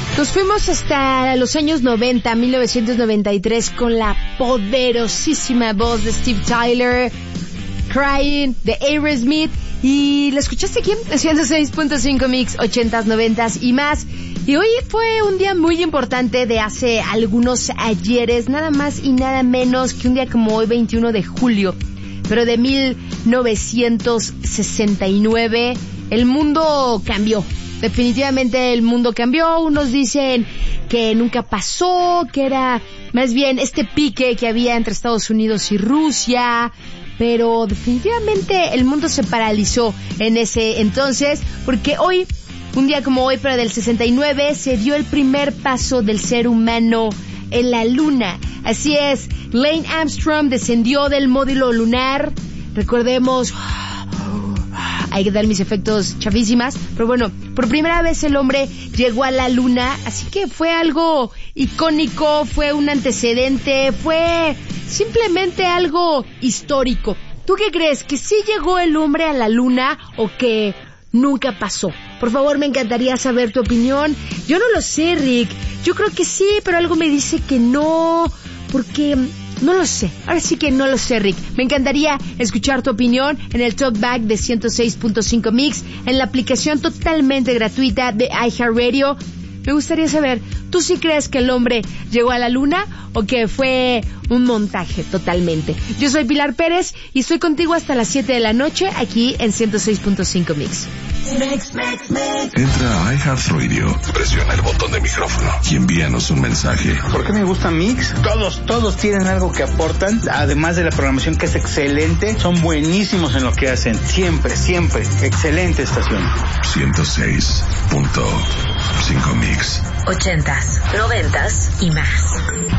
Nos fuimos hasta los años 90, 1993, con la poderosísima voz de Steve Tyler, Crying, de Aerosmith, y la escuchaste aquí en 106.5 Mix, 80s, 90s y más. Y hoy fue un día muy importante de hace algunos ayeres, nada más y nada menos que un día como hoy, 21 de julio, pero de 1969, el mundo cambió. Definitivamente el mundo cambió. Unos dicen que nunca pasó, que era más bien este pique que había entre Estados Unidos y Rusia, pero definitivamente el mundo se paralizó en ese entonces, porque hoy, un día como hoy, pero del 69, se dio el primer paso del ser humano en la luna. Así es, Neil Armstrong descendió del módulo lunar. Recordemos, hay que dar mis efectos chafísimas, pero bueno, por primera vez el hombre llegó a la luna, así que fue algo icónico, fue un antecedente, fue simplemente algo histórico. ¿Tú qué crees? ¿Que sí llegó el hombre a la luna o que nunca pasó? Por favor, me encantaría saber tu opinión. Yo no lo sé, Rick. Yo creo que sí, pero algo me dice que no, porque no lo sé. Ahora sí que no lo sé, Rick. Me encantaría escuchar tu opinión en el Talkback de 106.5 Mix, en la aplicación totalmente gratuita de iHeartRadio. Me gustaría saber, ¿tú sí crees que el hombre llegó a la luna o que fue un montaje totalmente? Yo soy Pilar Pérez y estoy contigo hasta las 7 de la noche aquí en 106.5 Mix. Entra a iHeartRadio, presiona el botón de micrófono y envíanos un mensaje. ¿Por qué me gusta Mix? Todos tienen algo que aportan, además de la programación que es excelente, son buenísimos en lo que hacen. Siempre, excelente estación. 106.5 Mix. 80s, 90s y más.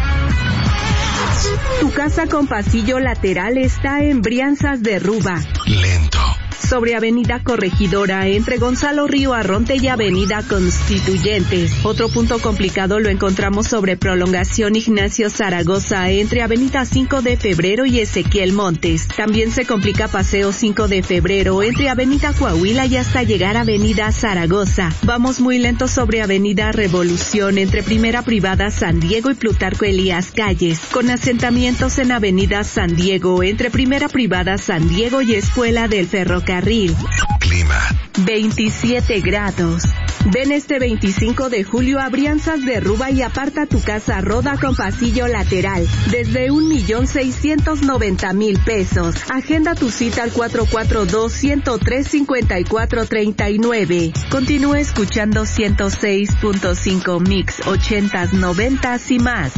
Tu casa con pasillo lateral está en Brianzas de Ruba. Lento. Sobre Avenida Corregidora, entre Gonzalo Río Arronte y Avenida Constituyentes. Otro punto complicado lo encontramos sobre Prolongación Ignacio Zaragoza, entre Avenida 5 de Febrero y Ezequiel Montes. También se complica Paseo 5 de Febrero, entre Avenida Coahuila y hasta llegar a Avenida Zaragoza. Vamos muy lento sobre Avenida Revolución, entre Primera Privada San Diego y Plutarco Elías Calles, con asentamientos en Avenida San Diego, entre Primera Privada San Diego y Escuela del Ferrocarril. Clima. 27 grados. Ven este 25 de julio a Brianzas de Ruba y aparta tu casa Roda con pasillo lateral desde 1,690,000 pesos. Agenda tu cita al 442-103-5439. Continúa escuchando 106.5 Mix, 80s, 90s y más.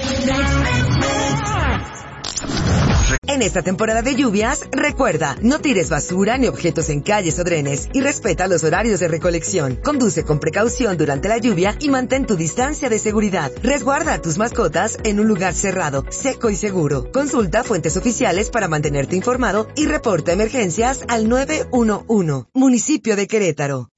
En esta temporada de lluvias, recuerda, no tires basura ni objetos en calles o drenes y respeta los horarios de recolección. Conduce con precaución durante la lluvia y mantén tu distancia de seguridad. Resguarda a tus mascotas en un lugar cerrado, seco y seguro. Consulta fuentes oficiales para mantenerte informado y reporta emergencias al 911. Municipio de Querétaro.